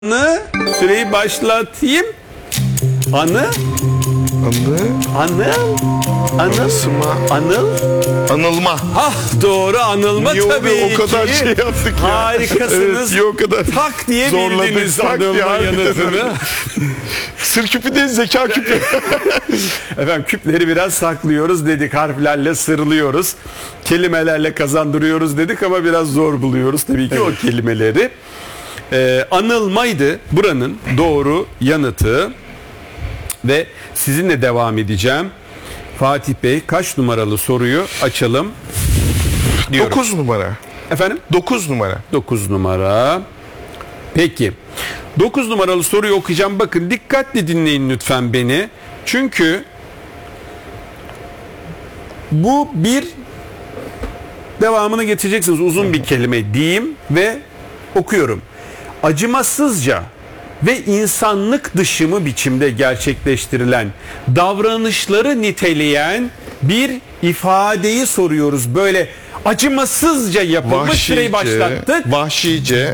Süreyi başlatayım. Anıl. Anılma. Ah doğru, anılma Niye tabii o kadar ki. şey yaptık ya. Harikasınız. Evet, niye o kadar tak diye zorladık, bildiniz tak anılma ya. yanıtını. Sır küpü değil, zeka küpü. Efendim, küpleri biraz saklıyoruz dedik, harflerle sırlıyoruz. Kelimelerle kazandırıyoruz dedik ama biraz zor buluyoruz tabii ki o kelimeleri. Anılmaydı buranın doğru yanıtı ve sizinle devam edeceğim. Fatih Bey, kaç numaralı soruyu açalım diyorum. 9 numara. Efendim? 9 numara. 9 numara. Peki. 9 numaralı soruyu okuyacağım. Bakın, dikkatli dinleyin lütfen beni. Çünkü bu bir devamını getireceksiniz. Uzun bir kelime diyeyim ve okuyorum. Acımasızca ve insanlık dışı biçimde gerçekleştirilen davranışları niteleyen bir ifadeyi soruyoruz. Böyle acımasızca yapılmış, süreyi başlattık. Vahşice.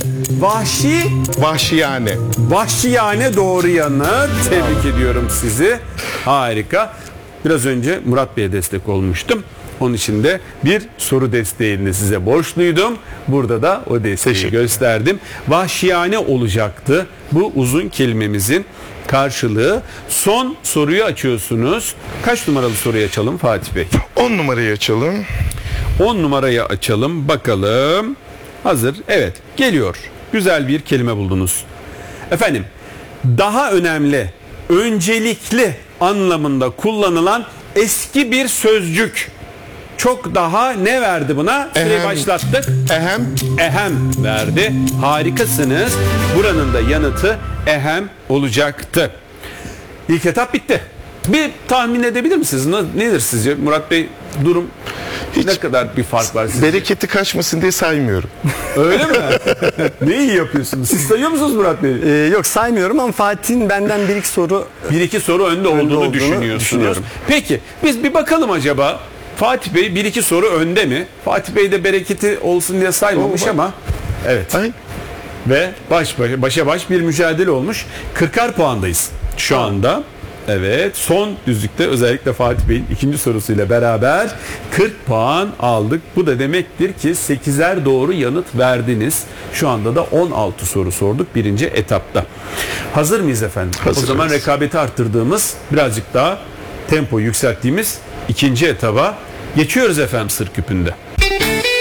Vahşiyane. Vahşiyane doğru yanıt. Tebrik ediyorum sizi. Harika. Biraz önce Murat Bey'e destek olmuştum. Onun için de bir soru desteğini size borçluydum. Burada da o desteği gösterdim. Vahşiyane olacaktı bu uzun kelimemizin karşılığı. Son soruyu açıyorsunuz. Kaç numaralı soruyu açalım Fatih Bey? 10 numarayı açalım. 10 numarayı açalım bakalım. Hazır. Evet, geliyor. Güzel bir kelime buldunuz. Efendim, daha önemli, öncelikli anlamında kullanılan eski bir sözcük. Çok daha ne verdi buna? Süreyi başlattık. Ehem verdi. Harikasınız. Buranın da yanıtı ehem olacaktı. İlk etap bitti. Bir tahmin edebilir misiniz? Nedir sizce? Murat Bey, durum ne kadar bir fark var sizce? Bereketi kaçmasın diye saymıyorum. Öyle mi? Ne iyi yapıyorsunuz. Siz sayıyor musunuz Murat Bey? Yok, saymıyorum ama Fatih'in benden bir iki soru önde olduğunu düşünüyorsunuz. Peki biz bir bakalım acaba Fatih Bey 1-2 soru önde mi? Fatih Bey de bereketi olsun diye saymamış ama evet. Ay. Ve başa baş bir mücadele olmuş. 40'ar puandayız şu anda. Evet, son düzlükte özellikle Fatih Bey'in ikinci sorusuyla beraber 40 puan aldık. Bu da demektir ki 8'er doğru yanıt verdiniz. Şu anda da 16 soru sorduk birinci etapta. Hazır mıyız efendim? Hazırız. O zaman rekabeti arttırdığımız, birazcık daha tempo yükselttiğimiz ikinci etaba geçiyoruz efendim, sır küpünde.